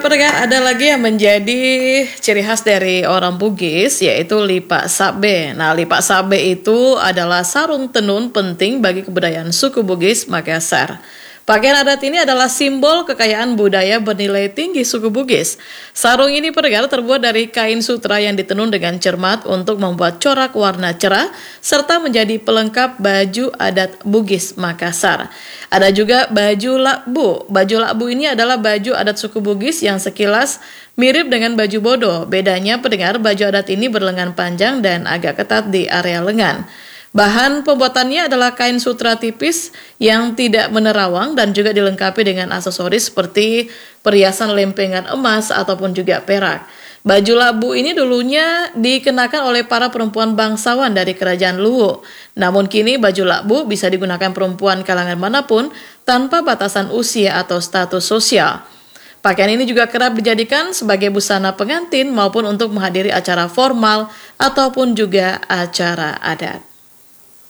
Pendengar, ada lagi yang menjadi ciri khas dari orang Bugis, yaitu lipak sabe. Nah, lipak sabe itu adalah sarung tenun penting bagi kebudayaan suku Bugis Makassar. Pakaian adat ini adalah simbol kekayaan budaya bernilai tinggi suku Bugis. Sarung ini, pendengar, terbuat dari kain sutra yang ditenun dengan cermat untuk membuat corak warna cerah, serta menjadi pelengkap baju adat Bugis Makassar. Ada juga baju lakbu. Baju lakbu ini adalah baju adat suku Bugis yang sekilas mirip dengan baju bodo. Bedanya, pendengar, baju adat ini berlengan panjang dan agak ketat di area lengan. Bahan pembuatannya adalah kain sutra tipis yang tidak menerawang dan juga dilengkapi dengan aksesoris seperti perhiasan lempengan emas ataupun juga perak. Baju labu ini dulunya dikenakan oleh para perempuan bangsawan dari kerajaan Luwu. Namun kini baju labu bisa digunakan perempuan kalangan manapun tanpa batasan usia atau status sosial. Pakaian ini juga kerap dijadikan sebagai busana pengantin maupun untuk menghadiri acara formal ataupun juga acara adat.